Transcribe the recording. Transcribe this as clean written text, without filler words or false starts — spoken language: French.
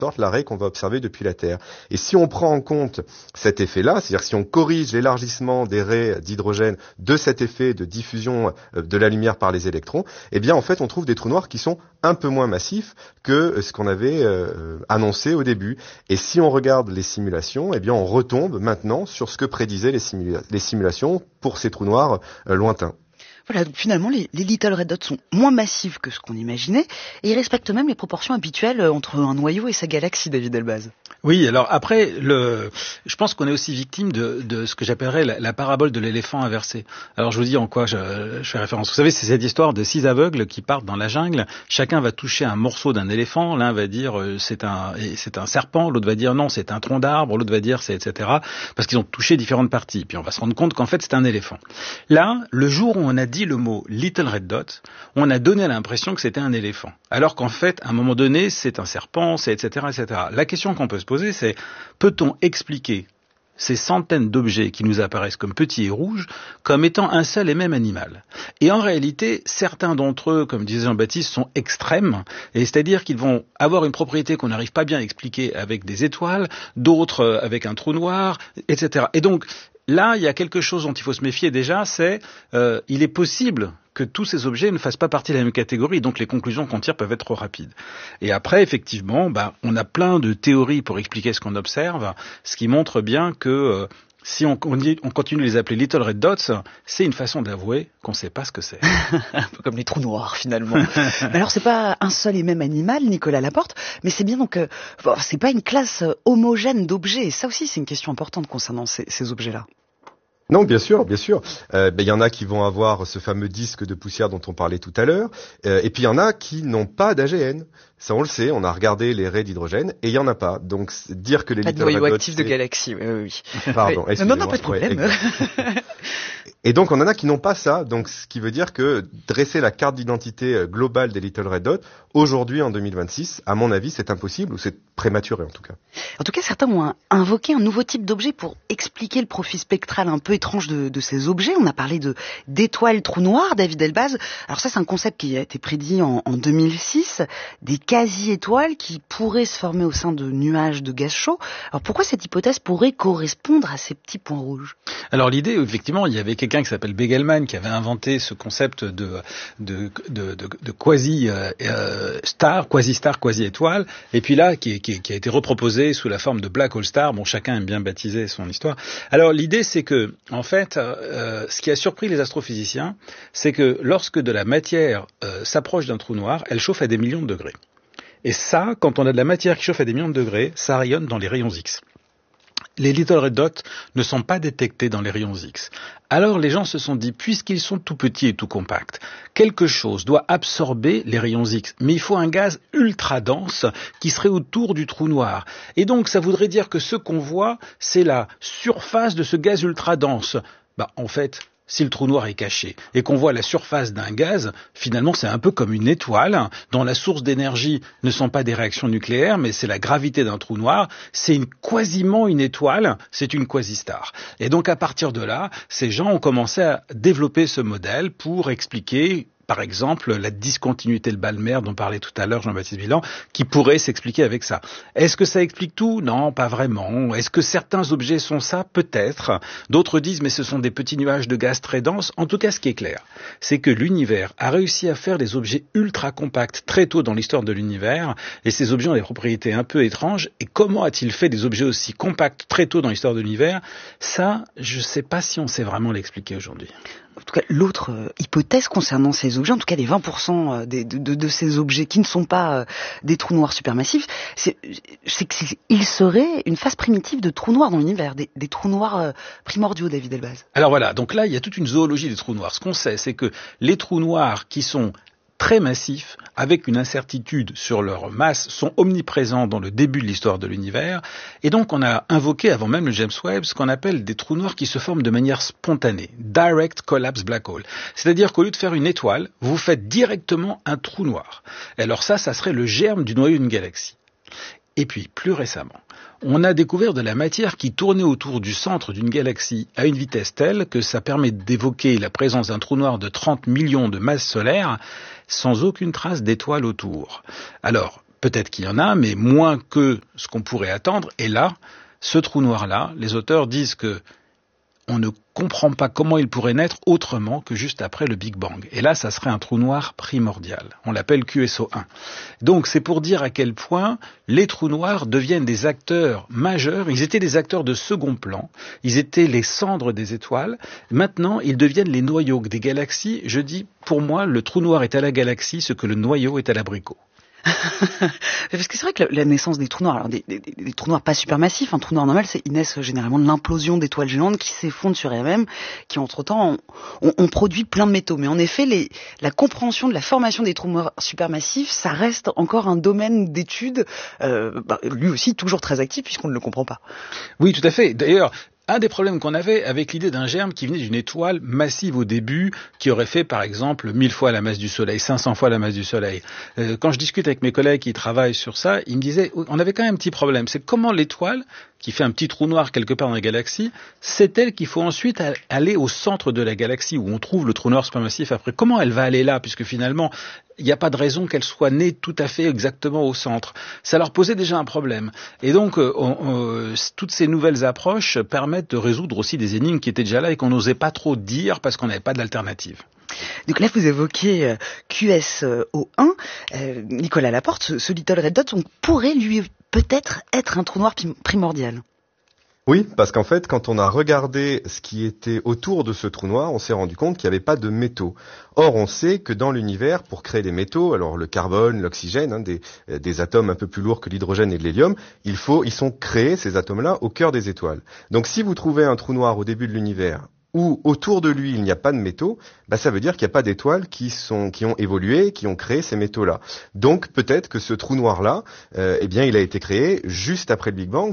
l'arrêt qu'on va observer depuis la Terre. Et si on prend en compte cet effet-là, c'est-à-dire si on corrige l'élargissement des raies d'hydrogène de cet effet de diffusion de la lumière par les électrons, eh bien en fait on trouve des trous noirs qui sont un peu moins massifs que ce qu'on avait annoncé au début. Et si on regarde les simulations, eh bien on retombe maintenant sur ce que prédisaient les simulations pour ces trous noirs lointains. Voilà, donc finalement, les Little Red Dots sont moins massifs que ce qu'on imaginait, et ils respectent même les proportions habituelles entre un noyau et sa galaxie, David Elbaz. Oui, alors après, je pense qu'on est aussi victime de ce que j'appellerais la parabole de l'éléphant inversé. Alors je vous dis en quoi je fais référence. Vous savez, c'est cette histoire de 6 aveugles qui partent dans la jungle. Chacun va toucher un morceau d'un éléphant. L'un va dire c'est un serpent, l'autre va dire non, c'est un tronc d'arbre, l'autre va dire c'est etc. Parce qu'ils ont touché différentes parties. Puis on va se rendre compte qu'en fait c'est un éléphant. Là, le jour où on a dit le mot Little Red Dot, on a donné l'impression que c'était un éléphant. Alors qu'en fait, à un moment donné, c'est un serpent, c'est etc. etc. La question qu'on peut se poser, c'est peut-on expliquer ces centaines d'objets qui nous apparaissent comme petits et rouges comme étant un seul et même animal? Et en réalité, certains d'entre eux, comme disait Jean-Baptiste, sont extrêmes, et c'est-à-dire qu'ils vont avoir une propriété qu'on n'arrive pas bien à expliquer avec des étoiles, d'autres avec un trou noir, etc. Et donc, là, il y a quelque chose dont il faut se méfier déjà, c'est il est possible que tous ces objets ne fassent pas partie de la même catégorie, donc les conclusions qu'on tire peuvent être trop rapides. Et après, effectivement, on a plein de théories pour expliquer ce qu'on observe, ce qui montre bien que si on continue de les appeler Little Red Dots, c'est une façon d'avouer qu'on ne sait pas ce que c'est. Un peu comme les trous noirs, finalement. Mais alors, c'est pas un seul et même animal, Nicolas Laporte, mais c'est bien donc, c'est pas une classe homogène d'objets. Et ça aussi, c'est une question importante concernant ces objets-là. Non, bien sûr, bien sûr. Il y en a qui vont avoir ce fameux disque de poussière dont on parlait tout à l'heure, et puis il y en a qui n'ont pas d'AGN. Ça, on le sait, on a regardé les raies d'hydrogène et il y en a pas. Donc dire que les Little Red Dots, noyau actif de galaxies, oui. Pardon, oui. Non, pas de problème. Ouais, et donc on en a qui n'ont pas ça. Donc ce qui veut dire que dresser la carte d'identité globale des Little Red Dots aujourd'hui en 2026, à mon avis, c'est impossible ou c'est prématuré en tout cas. En tout cas, certains ont invoqué un nouveau type d'objet pour expliquer le profil spectral un peu étrange de ces objets. On a parlé d'étoiles trous noirs, David Elbaz. Alors ça, c'est un concept qui a été prédit en 2006, des quasi-étoiles qui pourraient se former au sein de nuages de gaz chaud. Alors pourquoi cette hypothèse pourrait correspondre à ces petits points rouges? Alors l'idée, effectivement, il y avait quelqu'un qui s'appelle Begelman qui avait inventé ce concept de quasi-star, quasi-étoile, et puis là, qui a été reproposé sous la forme de black hole star. Bon, chacun aime bien baptiser son histoire. Alors l'idée, c'est que, en fait, ce qui a surpris les astrophysiciens, c'est que lorsque de la matière s'approche d'un trou noir, elle chauffe à des millions de degrés. Et ça, quand on a de la matière qui chauffe à des millions de degrés, ça rayonne dans les rayons X. Les Little Red Dots ne sont pas détectés dans les rayons X. Alors les gens se sont dit, puisqu'ils sont tout petits et tout compacts, quelque chose doit absorber les rayons X. Mais il faut un gaz ultra dense qui serait autour du trou noir. Et donc ça voudrait dire que ce qu'on voit, c'est la surface de ce gaz ultra dense. En fait, si le trou noir est caché et qu'on voit la surface d'un gaz, finalement c'est un peu comme une étoile dont la source d'énergie ne sont pas des réactions nucléaires, mais c'est la gravité d'un trou noir. C'est quasiment une étoile, c'est une quasi-star. Et donc à partir de là, ces gens ont commencé à développer ce modèle pour expliquer, par exemple, la discontinuité de Balmer dont parlait tout à l'heure Jean-Baptiste Bilan, qui pourrait s'expliquer avec ça. Est-ce que ça explique tout? Non, pas vraiment. Est-ce que certains objets sont ça? Peut-être. D'autres disent, mais ce sont des petits nuages de gaz très denses. En tout cas, ce qui est clair, c'est que l'univers a réussi à faire des objets ultra compacts très tôt dans l'histoire de l'univers, et ces objets ont des propriétés un peu étranges. Et comment a-t-il fait des objets aussi compacts très tôt dans l'histoire de l'univers? Ça, je ne sais pas si on sait vraiment l'expliquer aujourd'hui. En tout cas, l'autre hypothèse concernant ces objets, en tout cas les 20% de ces objets qui ne sont pas des trous noirs supermassifs, c'est qu'ils seraient une phase primitive de trous noirs dans l'univers, des trous noirs primordiaux, David Elbaz. Alors voilà, donc là, il y a toute une zoologie des trous noirs. Ce qu'on sait, c'est que les trous noirs qui sont très massifs, avec une incertitude sur leur masse, sont omniprésents dans le début de l'histoire de l'univers. Et donc on a invoqué, avant même le James Webb, ce qu'on appelle des trous noirs qui se forment de manière spontanée, direct collapse black hole. C'est-à-dire qu'au lieu de faire une étoile, vous faites directement un trou noir. Et alors ça serait le germe du noyau d'une galaxie. Et puis, plus récemment, on a découvert de la matière qui tournait autour du centre d'une galaxie à une vitesse telle que ça permet d'évoquer la présence d'un trou noir de 30 millions de masses solaires sans aucune trace d'étoile autour. Alors, Peut-être qu'il y en a, mais moins que ce qu'on pourrait attendre. Et là, ce trou noir-là, les auteurs disent que on ne comprend pas comment il pourrait naître autrement que juste après le Big Bang. Et là, ça serait un trou noir primordial. On l'appelle QSO1. Donc, c'est pour dire à quel point les trous noirs deviennent des acteurs majeurs. Ils étaient des acteurs de second plan. Ils étaient les cendres des étoiles. Maintenant, ils deviennent les noyaux des galaxies. Je dis, pour moi, le trou noir est à la galaxie ce que le noyau est à l'abricot. Parce que c'est vrai que la naissance des trous noirs, alors des trous noirs pas supermassifs, un trou noir normal, ils naissent généralement de l'implosion d'étoiles géantes qui s'effondrent sur elles-mêmes, qui entre-temps ont produit plein de métaux. Mais en effet, la compréhension de la formation des trous noirs supermassifs, ça reste encore un domaine d'étude, lui aussi toujours très actif puisqu'on ne le comprend pas. Oui, tout à fait. D'ailleurs, un des problèmes qu'on avait avec l'idée d'un germe qui venait d'une étoile massive au début, qui aurait fait par exemple 1000 fois la masse du Soleil, 500 fois la masse du Soleil. Quand je discute avec mes collègues qui travaillent sur ça, ils me disaient, on avait quand même un petit problème, c'est comment l'étoile, qui fait un petit trou noir quelque part dans la galaxie, c'est elle qu'il faut ensuite aller au centre de la galaxie, où on trouve le trou noir supermassif après. Comment elle va aller là, puisque finalement, il n'y a pas de raison qu'elle soit née tout à fait exactement au centre. Ça leur posait déjà un problème. Et donc, toutes ces nouvelles approches permettent de résoudre aussi des énigmes qui étaient déjà là et qu'on n'osait pas trop dire parce qu'on n'avait pas d'alternative. Donc là, vous évoquez QSO1. Nicolas Laporte, ce Little Red Dot, on pourrait lui peut-être être un trou noir primordial. Oui, parce qu'en fait, quand on a regardé ce qui était autour de ce trou noir, on s'est rendu compte qu'il n'y avait pas de métaux. Or, on sait que dans l'univers, pour créer des métaux, alors le carbone, l'oxygène, des atomes un peu plus lourds que l'hydrogène et de l'hélium, ils sont créés, ces atomes-là, au cœur des étoiles. Donc, si vous trouvez un trou noir au début de l'univers, où autour de lui il n'y a pas de métaux, ça veut dire qu'il n'y a pas d'étoiles qui ont évolué, qui ont créé ces métaux-là. Donc peut-être que ce trou noir-là, il a été créé juste après le Big Bang.